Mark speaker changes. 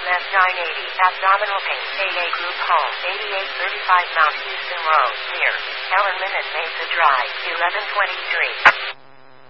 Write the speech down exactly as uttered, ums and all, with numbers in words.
Speaker 1: M S nine eighty, abdominal pain, A A Group Home, eighty-eight thirty-five Mount Houston Road, near Ellerman and Mesa Drive, eleven twenty-three.